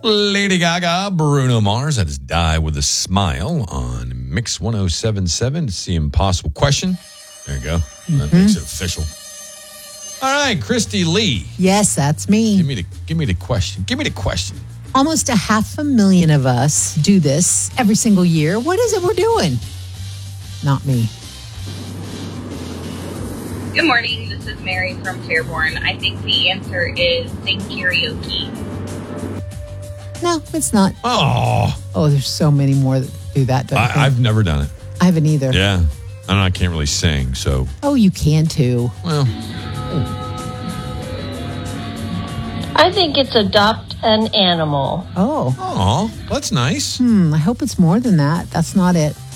Lady Gaga, Bruno Mars. That is Die With a Smile on Mix 107.7. It's the impossible question. There you go. That makes it official. All right, Christy Lee. Yes, that's me. Give me the question. Give me the question. Almost 500,000 of us do this every single year. What is it we're doing? Not me. Good morning. This is Mary from Fairborn. I think the answer is sing karaoke. No, it's not. Oh, there's so many more that do that. I've never done it. I haven't either. Yeah. I can't really sing, so. Oh, you can too. Well. I think it's adopt an animal. Oh, That's nice. I hope it's more than that. That's not it.